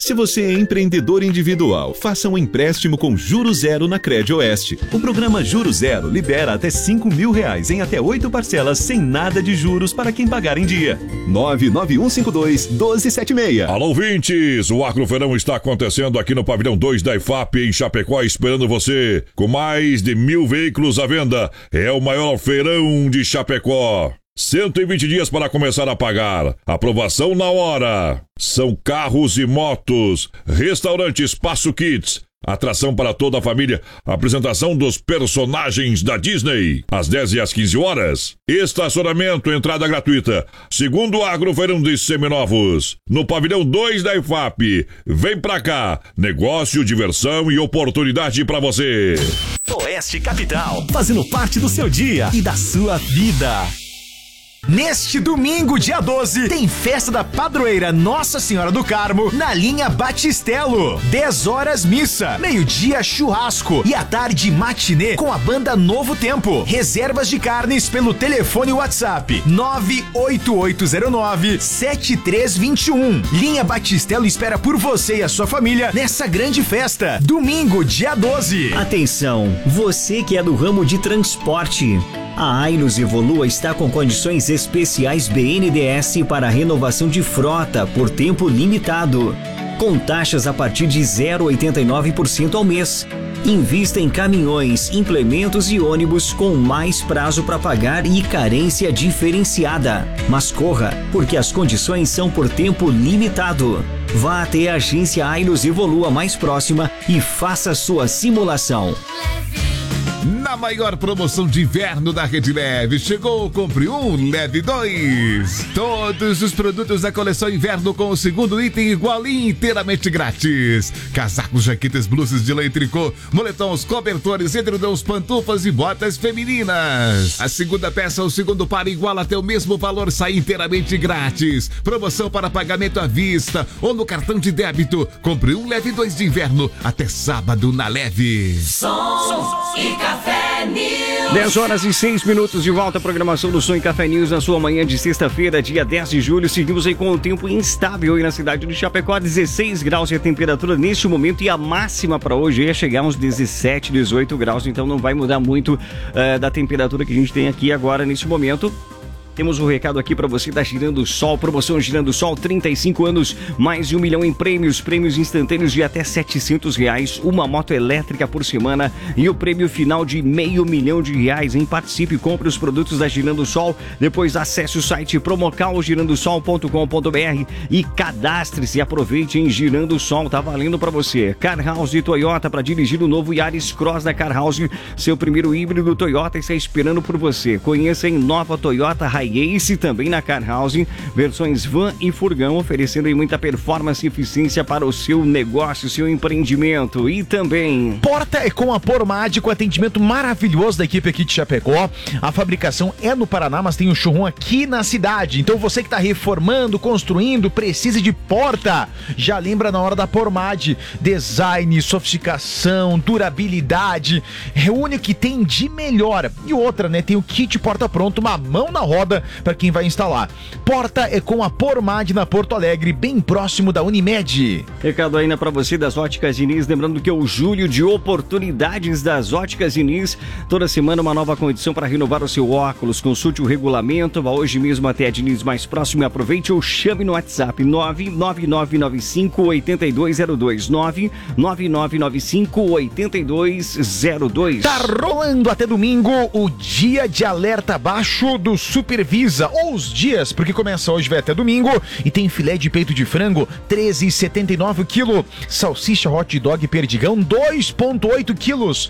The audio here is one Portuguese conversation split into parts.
Se você é empreendedor individual, faça um empréstimo com juros zero na Crédito Oeste. O programa Juro Zero libera até R$5.000 em até 8 parcelas sem nada de juros para quem pagar em dia. 99152-1276. Alô, ouvintes! O Agrofeirão está acontecendo aqui no Pavilhão 2 da IFAP, em Chapecó, esperando você. Com mais de 1.000 veículos à venda, é o maior feirão de Chapecó. 120 dias para começar a pagar. Aprovação na hora. São carros e motos. Restaurante Espaço Kids. Atração para toda a família. Apresentação dos personagens da Disney. Às 10 e às 15 horas. Estacionamento, entrada gratuita. Segundo Agrofeirão de Seminovos. No Pavilhão 2 da IFAP. Vem pra cá. Negócio, diversão e oportunidade pra você. Oeste Capital. Fazendo parte do seu dia e da sua vida. Neste domingo, dia 12, tem festa da padroeira Nossa Senhora do Carmo na linha Batistelo. 10 horas missa, meio-dia churrasco e à tarde matinê com a banda Novo Tempo. Reservas de carnes pelo telefone WhatsApp 98809-7321. Linha Batistelo espera por você e a sua família nessa grande festa. Domingo, dia 12. Atenção, você que é do ramo de transporte. A Ainos Evolua está com condições especiais BNDES para renovação de frota por tempo limitado, com taxas a partir de 0,89% ao mês. Invista em caminhões, implementos e ônibus com mais prazo para pagar e carência diferenciada. Mas corra, porque as condições são por tempo limitado. Vá até a agência Ainos Evolua mais próxima e faça sua simulação. Na maior promoção de inverno da Rede Leve, chegou o Compre Um, Leve 2. Todos os produtos da coleção inverno com o segundo item igual e inteiramente grátis. Casacos, jaquetas, blusas de lã e tricô, moletons, cobertores, edredons, pantufas e botas femininas. A segunda peça, o segundo par igual até o mesmo valor, sai inteiramente grátis. Promoção para pagamento à vista ou no cartão de débito. Compre Um, Leve 2 de inverno até sábado na Leve. Som e Café News. 10 horas e 6 minutos de volta à programação do Som e Café News na sua manhã de sexta-feira, dia 10 de julho. Seguimos aí com o tempo instável aí na cidade de Chapecó, 16 graus e a temperatura neste momento, e a máxima para hoje ia chegar uns 17, 18 graus, então não vai mudar muito da temperatura que a gente tem aqui agora neste momento. Temos um recado aqui para você da Girando Sol, promoção Girando Sol, 35 anos, mais de 1 milhão em prêmios instantâneos de até R$700, uma moto elétrica por semana e o prêmio final de R$500 mil, hein? Participe, compre os produtos da Girando Sol, depois acesse o site promocalgirandosol.com.br e cadastre-se e aproveite em Girando Sol, tá valendo para você. Car House e Toyota para dirigir o novo Yaris Cross da Car House, seu primeiro híbrido Toyota está esperando por você. Conheça em nova Toyota Hiace também na Car House, versões van e furgão, oferecendo aí muita performance e eficiência para o seu negócio, seu empreendimento. E também Porta é com a Pormad, com atendimento maravilhoso da equipe aqui de Chapecó. A fabricação é no Paraná, mas tem um showroom aqui na cidade. Então você que está reformando, construindo, precisa de porta, já lembra na hora da Pormad. Design, sofisticação, durabilidade, reúne o que tem de melhor. E outra, né, tem o kit porta pronto, uma mão na roda para quem vai instalar. Porta é com a Pormad na Porto Alegre, bem próximo da Unimed. Recado ainda para você das Óticas Diniz, lembrando que é o julho de oportunidades das Óticas Diniz. Toda semana uma nova condição para renovar o seu óculos. Consulte o regulamento, vá hoje mesmo até a Diniz mais próximo e aproveite ou chame no WhatsApp 99995-8202, 99995-8202. Tá rolando até domingo o dia de alerta baixo do Supervisa, ou os dias, porque começa hoje, vai até domingo, e tem filé de peito de frango, R$13,79 o quilo, salsicha hot dog perdigão, 2,8 quilos,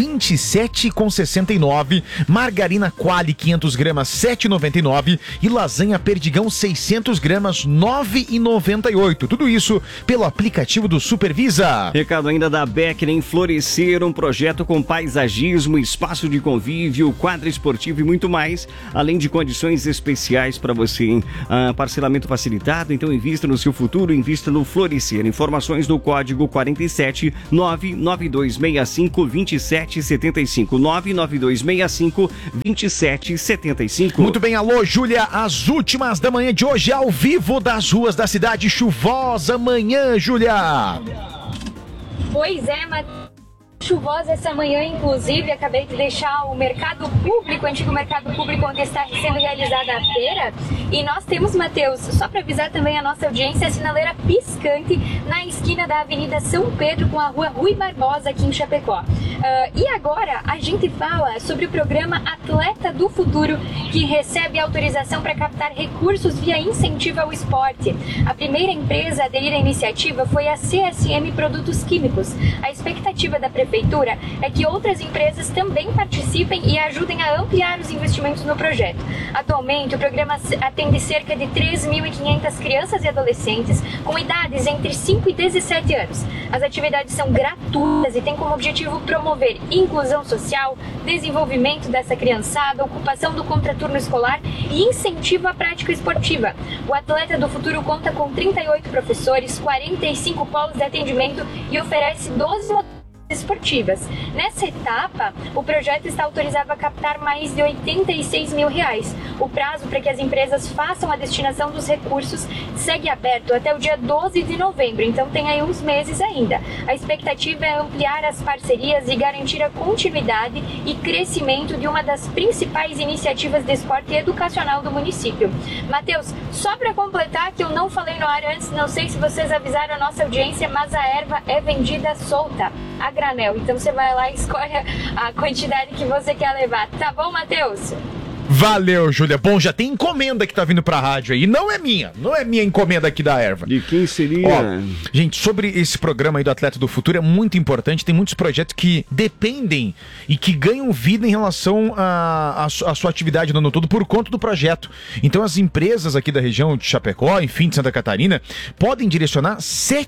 R$27,69, margarina Quali 500 gramas, R$7,99, e lasanha perdigão 600 gramas, R$9,98, tudo isso pelo aplicativo do Supervisa. Recado ainda da Becker em Florescer, um projeto com paisagismo, espaço de convívio, quadra esportiva e muito mais, além de condições condições especiais para você, hein? Parcelamento facilitado, então invista no seu futuro, invista no Florescer. Informações do código 47 99265 2775 99265 2775. Muito bem, alô, Júlia, as últimas da manhã de hoje ao vivo das ruas da cidade. Chuvosa manhã, Júlia. Pois é, Matheus. Chuvosa essa manhã, inclusive, acabei de deixar o mercado público, o antigo mercado público onde está sendo realizada a feira. E nós temos, Matheus, só para avisar também a nossa audiência, a sinaleira piscante na esquina da Avenida São Pedro com a Rua Rui Barbosa aqui em Chapecó. E agora a gente fala sobre o programa Atleta do Futuro, que recebe autorização para captar recursos via incentivo ao esporte. A primeira empresa a aderir à iniciativa foi a CSM Produtos Químicos. A expectativa da Prefeitura é que outras empresas também participem e ajudem a ampliar os investimentos no projeto. Atualmente, o programa atende cerca de 3.500 crianças e adolescentes com idades entre 5 e 17 anos. As atividades são gratuitas e têm como objetivo promover inclusão social, desenvolvimento dessa criançada, ocupação do contraturno escolar e incentivo à prática esportiva. O Atleta do Futuro conta com 38 professores, 45 polos de atendimento e oferece 12 esportivas. Nessa etapa, o projeto está autorizado a captar mais de R$86 mil. O prazo para que as empresas façam a destinação dos recursos segue aberto até o dia 12 de novembro, então tem aí uns meses ainda. A expectativa é ampliar as parcerias e garantir a continuidade e crescimento de uma das principais iniciativas de esporte educacional do município. Matheus, só para completar, que eu não falei no ar antes, não sei se vocês avisaram a nossa audiência, mas a erva é vendida solta, a granel. Então você vai lá e escolhe a quantidade que você quer levar. Tá bom, Matheus? Valeu, Júlia. Bom, já tem encomenda que tá vindo pra rádio aí. Não é minha encomenda aqui da erva. De quem seria? Ó, gente, sobre esse programa aí do Atleta do Futuro, é muito importante. Tem muitos projetos que dependem e que ganham vida em relação à sua atividade no ano todo por conta do projeto. Então as empresas aqui da região de Chapecó, enfim, de Santa Catarina, podem direcionar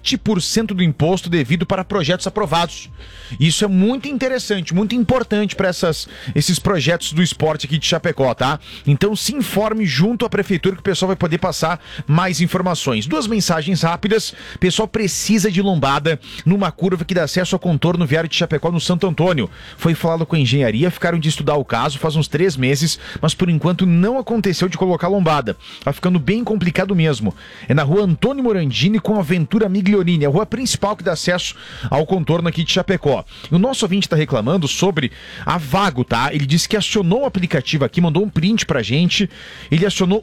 7% do imposto devido para projetos aprovados. Isso é muito interessante, muito importante para esses projetos do esporte aqui de Chapecó, tá? Então se informe junto à prefeitura que o pessoal vai poder passar mais informações. 2 mensagens rápidas. O pessoal precisa de lombada numa curva que dá acesso ao contorno viário de Chapecó no Santo Antônio. Foi falado com a engenharia, ficaram de estudar o caso faz uns 3 meses, mas por enquanto não aconteceu de colocar lombada. Tá ficando bem complicado mesmo. É na rua Antônio Morandini com a Aventura Migliorini, a rua principal que dá acesso ao contorno aqui de Chapecó. E o nosso ouvinte tá reclamando sobre a Vago, tá? Ele disse que acionou o aplicativo aqui, mandou um print pra gente. Ele acionou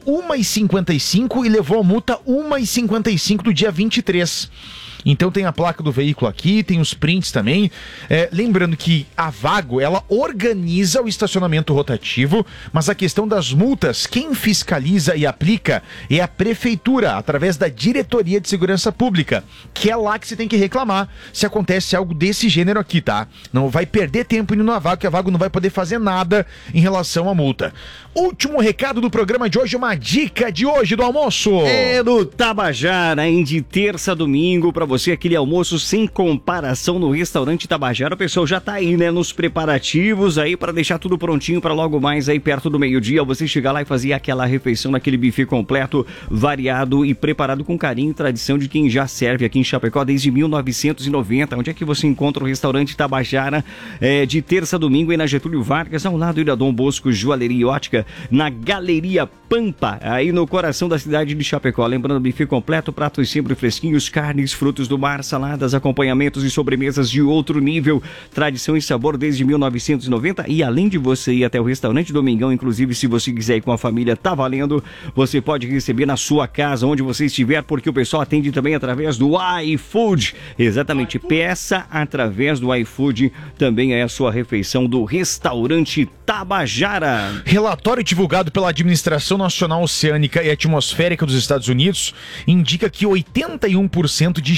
1h55 e levou a multa 1h55 do dia 23. Então tem a placa do veículo aqui, tem os prints também. Lembrando que a Vago, ela organiza o estacionamento rotativo, mas a questão das multas, quem fiscaliza e aplica é a prefeitura, através da Diretoria de Segurança Pública, que é lá que você tem que reclamar se acontece algo desse gênero aqui, tá? Não vai perder tempo indo na Vago, que a Vago não vai poder fazer nada em relação à multa. Último recado do programa de hoje, uma dica de hoje do almoço. É do Tabajara, hein? De terça a domingo, pra você, aquele almoço sem comparação no restaurante Tabajara. O pessoal já tá aí, né, nos preparativos aí pra deixar tudo prontinho pra logo mais aí perto do meio-dia você chegar lá e fazer aquela refeição naquele buffet completo, variado e preparado com carinho e tradição de quem já serve aqui em Chapecó desde 1990. Onde é que você encontra o restaurante Tabajara? De terça a domingo aí na Getúlio Vargas, ao lado da Dom Bosco Joalheria e Ótica, na Galeria Pampa, aí no coração da cidade de Chapecó. Lembrando, buffet completo, pratos sempre fresquinhos, carnes, frutos do mar, saladas, acompanhamentos e sobremesas de outro nível. Tradição e sabor desde 1990. E além de você ir até o restaurante Domingão, inclusive se você quiser ir com a família, tá valendo. Você pode receber na sua casa, onde você estiver, porque o pessoal atende também através do iFood. Exatamente, peça através do iFood também é a sua refeição do restaurante Tabajara. Relatório divulgado pela Administração Nacional Oceânica e Atmosférica dos Estados Unidos indica que 81% de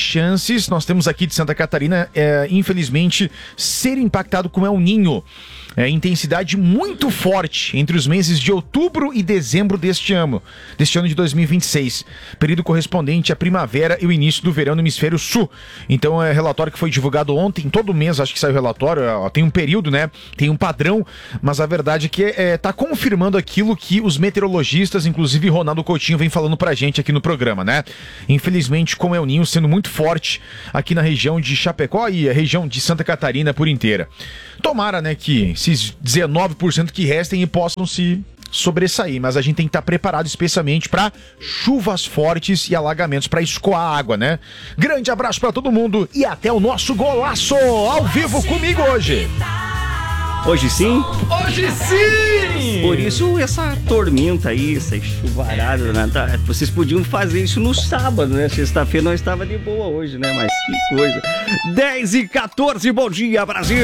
chances, nós temos aqui de Santa Catarina, infelizmente, ser impactado com El Niño. Intensidade muito forte entre os meses de outubro e dezembro deste ano de 2026, período correspondente à primavera e o início do verão no hemisfério sul. Então é relatório que foi divulgado ontem, todo mês acho que sai o relatório, tem um período, né? Tem um padrão, mas a verdade é que tá confirmando aquilo que os meteorologistas, inclusive Ronaldo Coutinho, vem falando pra gente aqui no programa, né? Infelizmente, com El Niño sendo muito forte aqui na região de Chapecó e a região de Santa Catarina por inteira. Tomara, né, que esses 19% que restem e possam se sobressair, mas a gente tem que estar preparado especialmente para chuvas fortes e alagamentos para escoar a água, né? Grande abraço para todo mundo e até o nosso golaço ao vivo comigo hoje. Hoje sim? Hoje sim! Por isso essa tormenta aí, essa chuvarada, né? Vocês podiam fazer isso no sábado, né? Sexta-feira não estava de boa hoje, né? Mas que coisa. 10h14, bom dia, Brasil!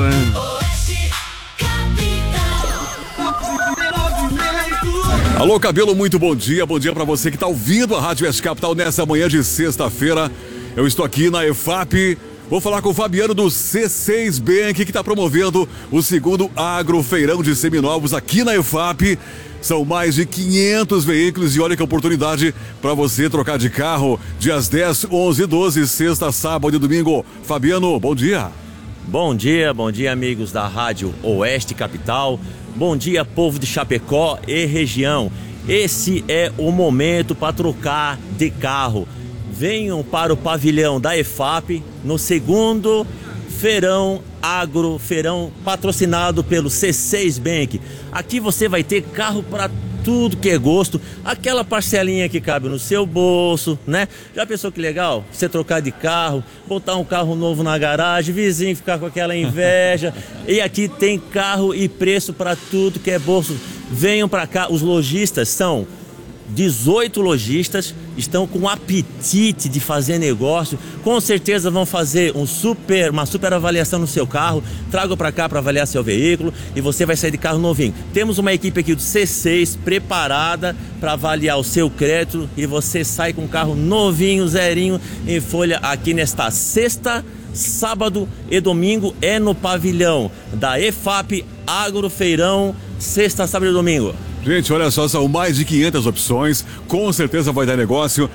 Alô, Cabelo, muito bom dia pra você que tá ouvindo a Rádio Oeste Capital nessa manhã de sexta-feira. Eu estou aqui na EFAP. Vou falar com o Fabiano do C6 Bank, que está promovendo o segundo Agrofeirão de Seminovos aqui na EFAP. São mais de 500 veículos e olha que oportunidade para você trocar de carro dias 10, 11 e 12, sexta, sábado e domingo. Fabiano, bom dia. Bom dia amigos da Rádio Oeste Capital. Bom dia, povo de Chapecó e região. Esse é o momento para trocar de carro. Venham para o pavilhão da EFAP no segundo feirão Agrofeirão patrocinado pelo C6 Bank. Aqui você vai ter carro para tudo que é gosto, aquela parcelinha que cabe no seu bolso, né? Já pensou que legal? Você trocar de carro, botar um carro novo na garagem, vizinho ficar com aquela inveja. E aqui tem carro e preço para tudo que é bolso. Venham para cá, os lojistas são 18 lojistas, estão com apetite de fazer negócio, com certeza vão fazer uma super avaliação no seu carro, traga para cá para avaliar seu veículo e você vai sair de carro novinho. Temos uma equipe aqui do C6 preparada para avaliar o seu crédito e você sai com um carro novinho, zerinho, em folha aqui nesta sexta, sábado e domingo é no pavilhão da EFAP Agrofeirão, sexta, sábado e domingo. Gente, olha só, são mais de 500 opções, com certeza vai dar negócio.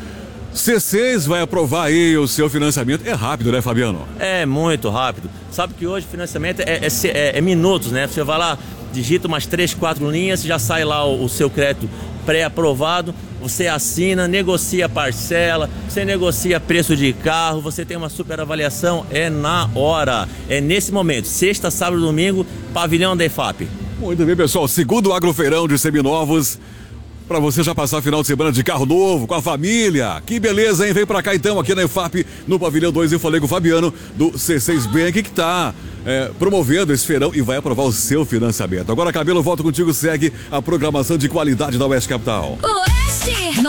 C6 vai aprovar aí o seu financiamento. É rápido, né, Fabiano? É muito rápido. Sabe que hoje o financiamento é minutos, né? Você vai lá, digita umas 3, 4 linhas, já sai lá o seu crédito pré-aprovado, você assina, negocia a parcela, você negocia preço de carro, você tem uma super avaliação, é na hora. É nesse momento, sexta, sábado e domingo, pavilhão da EFAP. Muito bem, pessoal, segundo Agrofeirão de Seminovos, para você já passar final de semana de carro novo, com a família. Que beleza, hein? Vem pra cá então, aqui na EFAP, no pavilhão 2, eu falei com o Fabiano do C6 Bank, que tá promovendo esse feirão e vai aprovar o seu financiamento. Agora, Cabelo, volto contigo, segue a programação de qualidade da Oeste Capital. Oeste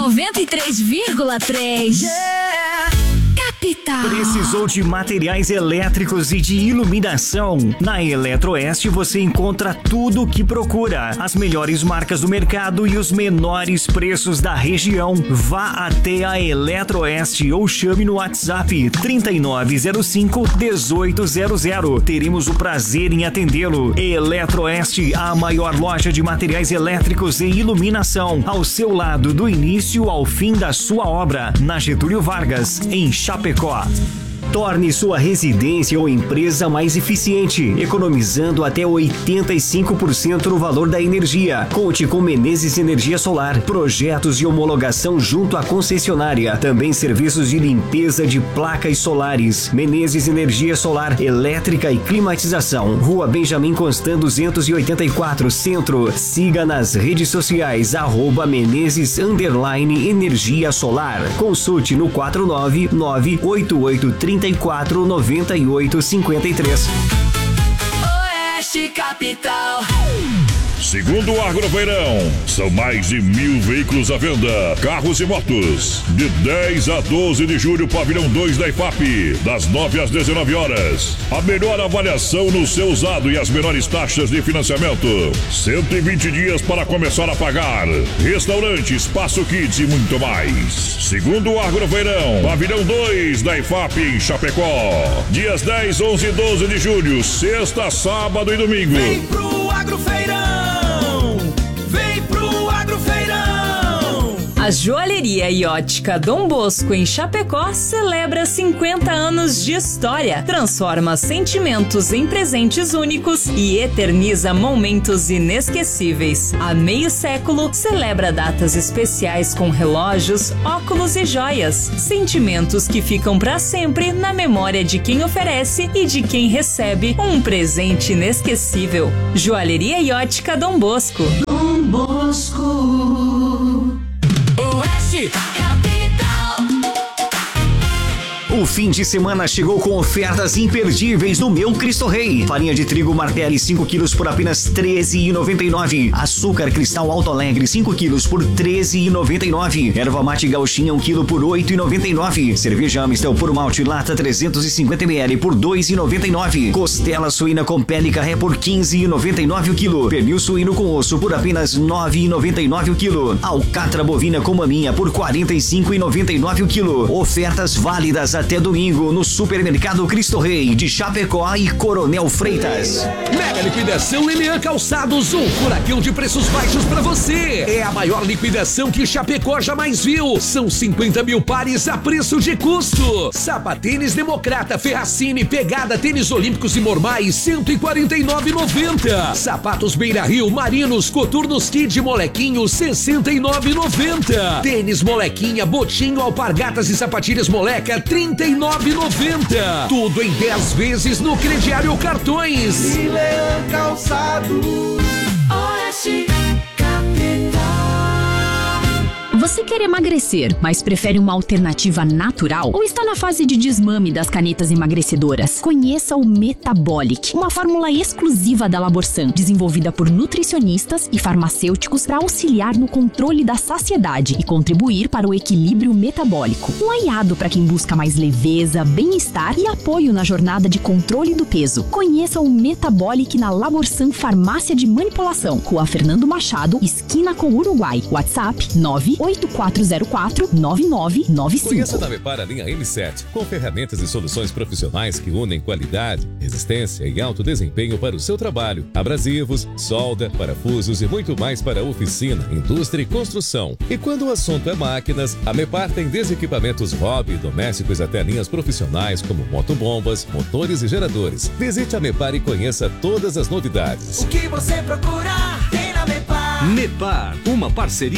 93,3. Capital. Precisou de materiais elétricos e de iluminação? Na Eletroeste você encontra tudo o que procura. As melhores marcas do mercado e os menores preços da região. Vá até a Eletroeste ou chame no WhatsApp 3905-1800. Teremos o prazer em atendê-lo. Eletroeste, a maior loja de materiais elétricos e iluminação. Ao seu lado, do início ao fim da sua obra. Na Getúlio Vargas, em Chapecó. Torne sua residência ou empresa mais eficiente, economizando até 85% no valor da energia. Conte com Menezes Energia Solar, projetos de homologação junto à concessionária. Também serviços de limpeza de placas solares. Menezes Energia Solar, elétrica e climatização. Rua Benjamin Constant 284, Centro. Siga nas redes sociais @Menezes_Energia Solar. Consulte no 49988349853. Oeste Capital. Segundo o Agrofeirão, são mais de 1.000 veículos à venda, carros e motos. De 10 a 12 de julho, pavilhão 2 da IFAP, das 9 às 19 horas. A melhor avaliação no seu usado e as menores taxas de financiamento. 120 dias para começar a pagar. Restaurante, espaço kids e muito mais. Segundo o Agrofeirão, pavilhão 2 da IFAP em Chapecó. Dias 10, 11 e 12 de julho, sexta, sábado e domingo. Vem pro Agrofeirão! Vem pro Agrofeirão! A Joalheria e Ótica Dom Bosco em Chapecó celebra 50 anos de história, transforma sentimentos em presentes únicos e eterniza momentos inesquecíveis. Há meio século, celebra datas especiais com relógios, óculos e joias, sentimentos que ficam para sempre na memória de quem oferece e de quem recebe um presente inesquecível. Joalheria e Ótica Dom Bosco. Dom Bosco. Oeste Capital. O fim de semana chegou com ofertas imperdíveis no Meu Cristo Rei. Farinha de trigo Martelli 5 quilos por apenas R$ 13,99. Açúcar Cristal Alto Alegre 5 quilos por R$ 13,99. Erva mate gauchinha 1 quilo por R$ 8,99. Cerveja Amistel por malte lata 350 ml por R$ 2,99. Costela suína com pele carré por R$ 15,99 o quilo. Pernil suíno com osso por apenas R$ 9,99 o quilo. Alcatra bovina com maminha por R$ 45,99 o quilo. Ofertas válidas até domingo no Supermercado Cristo Rei de Chapecó e Coronel Freitas. Mega liquidação Lilian Calçados, um furacão de preços baixos pra você. É a maior liquidação que Chapecó jamais viu. São 50 mil pares a preço de custo. Sapatênis Democrata, Ferracini, Pegada, tênis olímpicos e normais, R$149,90. Sapatos Beira Rio, Marinos, Coturnos Kid Molequinho, R$69,90. Tênis Molequinha, Botinho, Alpargatas e sapatilhas Moleca, R$39,90. Tudo em 10 vezes no crediário cartões. Leão Calçados. Oeste Capital. Você quer emagrecer, mas prefere uma alternativa natural? Ou está na fase de desmame das canetas emagrecedoras? Conheça o Metabolic, uma fórmula exclusiva da Laborsan, desenvolvida por nutricionistas e farmacêuticos para auxiliar no controle da saciedade e contribuir para o equilíbrio metabólico. Um aliado para quem busca mais leveza, bem-estar e apoio na jornada de controle do peso. Conheça o Metabolic na Laborsan Farmácia de Manipulação, Rua Fernando Machado, esquina com Uruguai. WhatsApp 984049995. Conheça da Mepar a linha M7, com ferramentas e soluções profissionais que unem qualidade, resistência e alto desempenho para o seu trabalho. Abrasivos, solda, parafusos e muito mais para oficina, indústria e construção. E quando o assunto é máquinas, a Mepar tem desde equipamentos hobby e domésticos até linhas profissionais como motobombas, motores e geradores. Visite a Mepar e conheça todas as novidades. O que você procura tem na Mepar. Mepar, uma parceria